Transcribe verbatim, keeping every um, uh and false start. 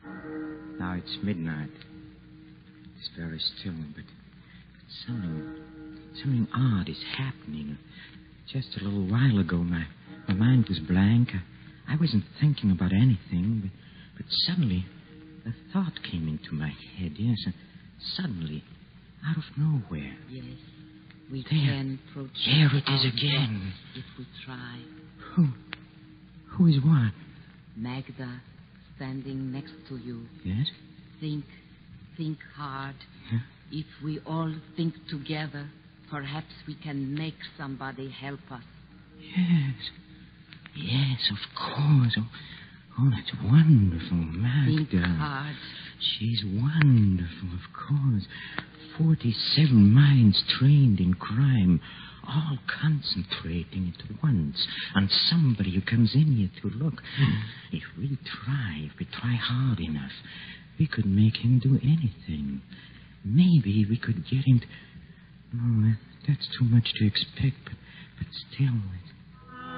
Now it's midnight. It's very still, but something, something odd is happening. Just a little while ago, my, my mind was blank. I, I wasn't thinking about anything, but, but suddenly a thought came into my head, yes, and suddenly, out of nowhere. Yes, we there. can project. There it is again. If we try. Who? Who is what? Magda, standing next to you. Yes? Think, think hard. Huh? If we all think together, perhaps we can make somebody help us. Yes. Yes, of course. Oh, oh that's wonderful, Magda. Think hard. She's wonderful, of course. Forty-seven minds trained in crime, all concentrating at once on somebody who comes in here to look. If we try, if we try hard enough, we could make him do anything. Maybe we could get him to... No, that's too much to expect, but, but still, it's